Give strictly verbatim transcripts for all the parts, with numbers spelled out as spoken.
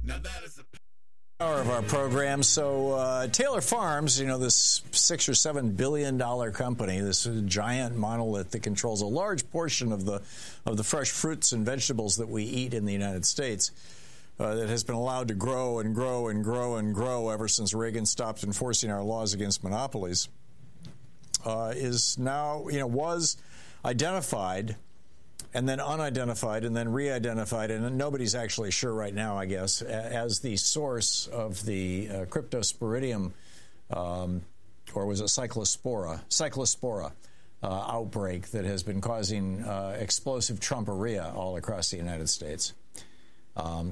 Now that is a hour of our program. So uh, Taylor Farms, you know, this six or seven billion dollar company, this giant monolith that controls a large portion of the of the fresh fruits and vegetables that we eat in the United States, uh, that has been allowed to grow and grow and grow and grow ever since Reagan stopped enforcing our laws against monopolies, uh, is now, you know, was identified and then unidentified, and then re-identified, and nobody's actually sure right now, I guess, as the source of the uh, Cryptosporidium, um, or was it Cyclospora, Cyclospora uh, outbreak that has been causing uh, explosive Trumperia all across the United States. Um,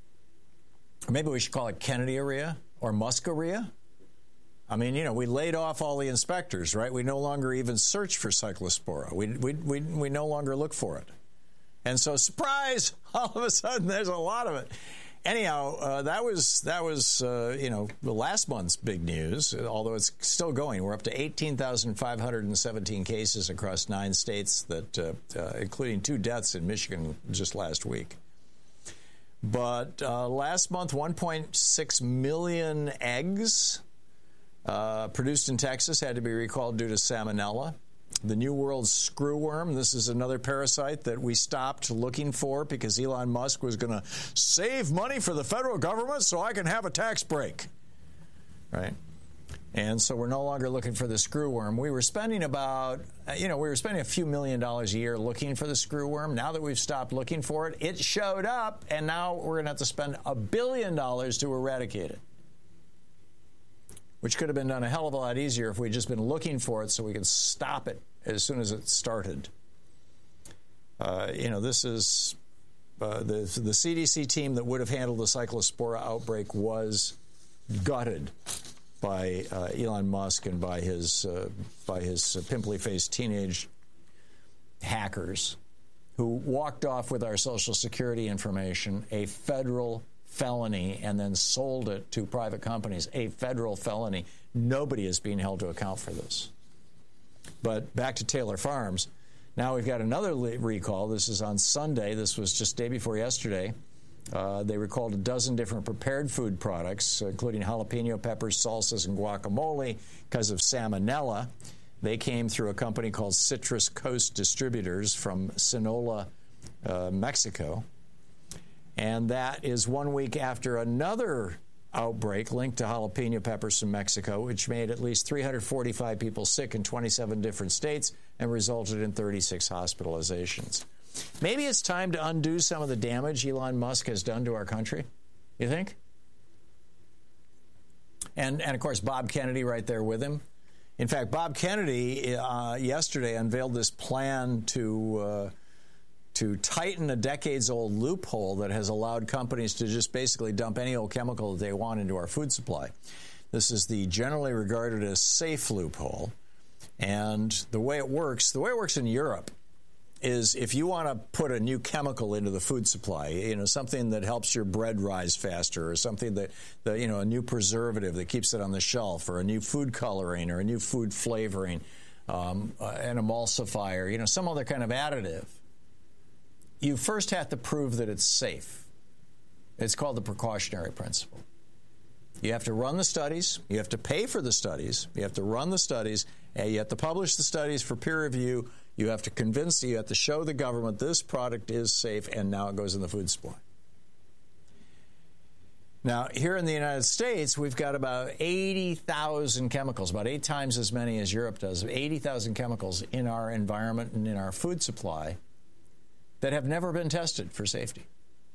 maybe we should call it Kennedyaria or Muskaria. I mean, you know, we laid off all the inspectors, right? We no longer even search for Cyclospora. We, we, we, we no longer look for it. And so, surprise, all of a sudden there's a lot of it. Anyhow, uh, that was, that was uh, you know, the last month's big news, although it's still going. We're up to eighteen thousand five hundred seventeen cases across nine states, that, uh, uh, including two deaths in Michigan just last week. But uh, last month, one point six million eggs Uh, produced in Texas had to be recalled due to salmonella. The New World screwworm, this is another parasite that we stopped looking for because Elon Musk was going to save money for the federal government so I can have a tax break, right? And so we're no longer looking for the screwworm. We were spending about, you know, we were spending a few million dollars a year looking for the screwworm. Now that we've stopped looking for it, it showed up, and now we're going to have to spend a billion dollars to eradicate it, which could have been done a hell of a lot easier if we'd just been looking for it so we could stop it as soon as it started. Uh, you know, this is uh, the, the C D C team that would have handled the Cyclospora outbreak was gutted by uh, Elon Musk and by his uh, by his uh, pimply-faced teenage hackers who walked off with our Social Security information, a federal felony, and then sold it to private companies, a federal felony. Nobody is being held to account for this. But back to Taylor Farms. Now we've got another recall. This is on Sunday. This was just day before yesterday. Uh, they recalled a dozen different prepared food products, including jalapeno peppers, salsas, and guacamole, because of salmonella. They came through a company called Citrus Coast Distributors from Sinaloa, uh, Mexico. And that is one week after another outbreak linked to jalapeno peppers from Mexico, which made at least three hundred forty-five people sick in twenty-seven different states and resulted in thirty-six hospitalizations. Maybe it's time to undo some of the damage Elon Musk has done to our country, you think? And, and of course, Bob Kennedy right there with him. In fact, Bob Kennedy uh, yesterday unveiled this plan to uh, to tighten a decades-old loophole that has allowed companies to just basically dump any old chemical that they want into our food supply. This is the generally regarded as safe loophole. And the way it works, the way it works in Europe is if you want to put a new chemical into the food supply, you know, something that helps your bread rise faster, or something that, that, you know, a new preservative that keeps it on the shelf, or a new food coloring, or a new food flavoring, um, uh, an emulsifier, you know, some other kind of additive, you first have to prove that it's safe. It's called the precautionary principle. You have to run the studies. You have to pay for the studies. You have to run the studies. And you have to publish the studies for peer review. You have to convince, you have to show the government this product is safe, and now it goes in the food supply. Now, here in the United States, we've got about eighty thousand chemicals, about eight times as many as Europe does, eighty thousand chemicals in our environment and in our food supply that have never been tested for safety.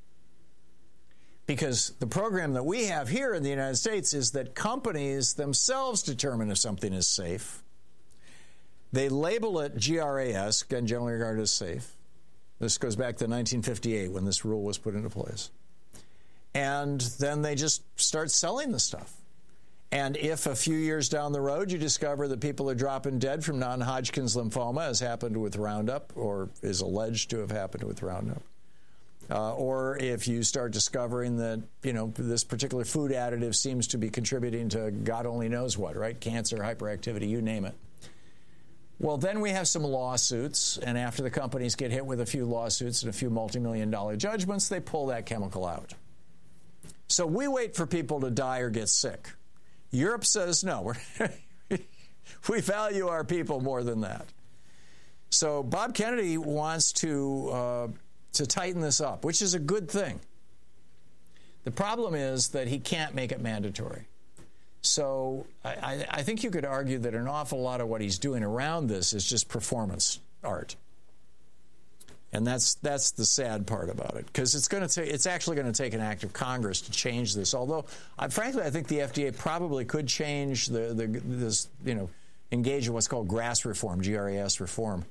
Because the program that we have here in the United States is that companies themselves determine if something is safe. They label it G R A S, again, generally regarded as safe. This goes back to nineteen fifty-eight when this rule was put into place. And then they just start selling the stuff. And if a few years down the road you discover that people are dropping dead from non-Hodgkin's lymphoma, as happened with Roundup, or is alleged to have happened with Roundup, uh, or if you start discovering that, you know, this particular food additive seems to be contributing to God only knows what, right? Cancer, hyperactivity, you name it. Well, then we have some lawsuits, and after the companies get hit with a few lawsuits and a few multi-million dollar judgments, they pull that chemical out. So we wait for people to die or get sick. Europe says, no, we're we value our people more than that. So Bob Kennedy wants to uh, to tighten this up, which is a good thing. The problem is that he can't make it mandatory. So I, I think you could argue that an awful lot of what he's doing around this is just performance art. And that's that's the sad part about it, because it's going to take it's actually going to take an act of Congress to change this. Although, I, frankly, I think the F D A probably could change the, the this you know engage in what's called GRAS reform, G R A S reform.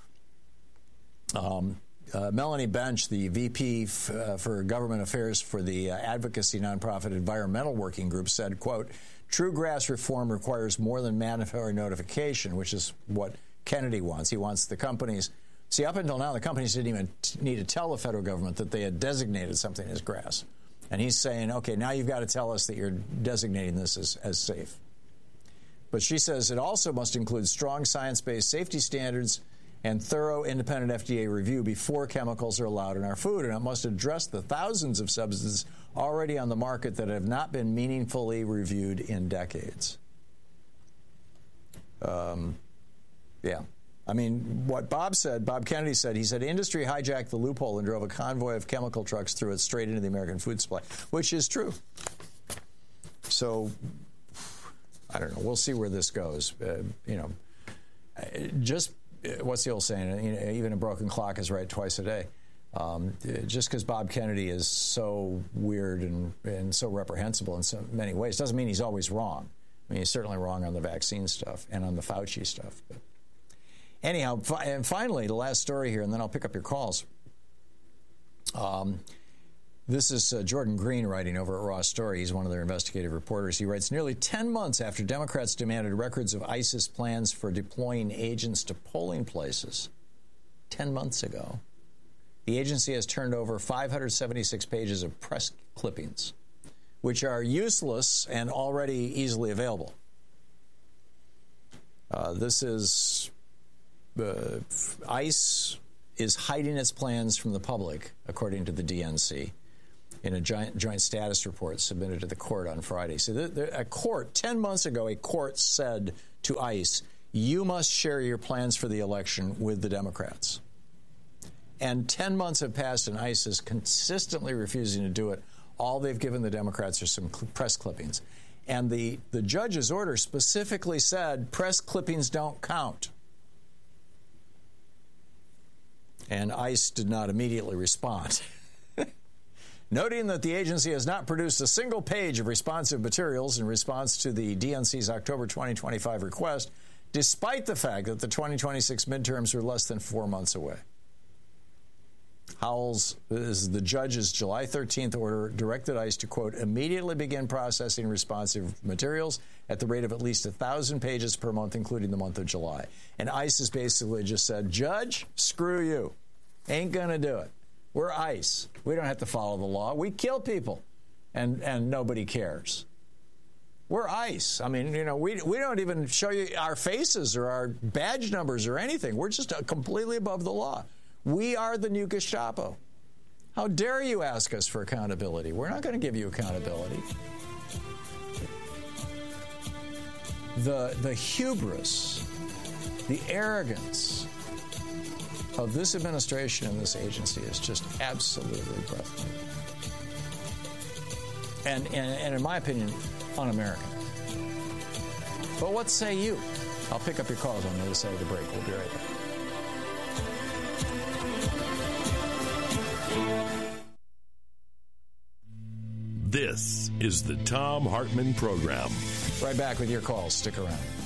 Um, uh, Melanie Bench, the V P f, uh, for Government Affairs for the uh, Advocacy Nonprofit Environmental Working Group, said, "quote True GRAS reform requires more than mandatory notification," which is what Kennedy wants. He wants the companies. See, up until now, the companies didn't even t- need to tell the federal government that they had designated something as GRAS. And he's saying, okay, now you've got to tell us that you're designating this as, as safe. But she says it also must include strong science-based safety standards and thorough independent F D A review before chemicals are allowed in our food. And it must address the thousands of substances already on the market that have not been meaningfully reviewed in decades. Um, yeah. I mean, what Bob said, Bob Kennedy said, he said, industry hijacked the loophole and drove a convoy of chemical trucks through it straight into the American food supply, which is true. So, I don't know. We'll see where this goes. Uh, you know, just, what's the old saying? You know, even a broken clock is right twice a day. Um, just because Bob Kennedy is so weird and, and so reprehensible in so many ways doesn't mean he's always wrong. I mean, he's certainly wrong on the vaccine stuff and on the Fauci stuff. But anyhow, fi- and finally, the last story here, and then I'll pick up your calls. Um, this is uh, Jordan Green writing over at Raw Story. He's one of their investigative reporters. He writes, nearly ten months after Democrats demanded records of ISIS plans for deploying agents to polling places, ten months ago, the agency has turned over five hundred seventy-six pages of press clippings, which are useless and already easily available. Uh, this is... Uh, ICE is hiding its plans from the public, according to the D N C, in a joint, joint status report submitted to the court on Friday. So the, the, a court, ten months ago, a court said to ICE, you must share your plans for the election with the Democrats. And ten months have passed, and ICE is consistently refusing to do it. All they've given the Democrats are some cl- press clippings. And the, the judge's order specifically said press clippings don't count. And ICE did not immediately respond. Noting that the agency has not produced a single page of responsive materials in response to the D N C's October twenty twenty-five request, despite the fact that the twenty twenty-six midterms are less than four months away. Howells, is the judge's July thirteenth order, directed ICE to, quote, immediately begin processing responsive materials at the rate of at least one thousand pages per month, including the month of July. And ICE has basically just said, Judge, screw you. Ain't going to do it. We're ICE. We don't have to follow the law. We kill people, and, and nobody cares. We're ICE. I mean, you know, we we don't even show you our faces or our badge numbers or anything. We're just completely above the law. We are the new Gestapo. How dare you ask us for accountability? We're not going to give you accountability. The, the hubris, the arrogance of this administration and this agency is just absolutely breathtaking. And, and, and in my opinion, un-American. But what say you? I'll pick up your calls on the other side of the break. We'll be right back. This is the Thom Hartmann Program. Right back with your calls. Stick around.